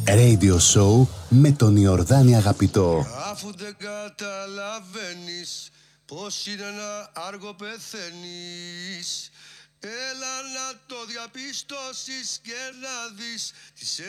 Radio Show με τον Ιορδάνη Αγαπητό. Αφού δεν καταλαβαίνεις πως είναι να άργο πεθαίνεις, έλα να το διαπιστώσεις και να δεις τις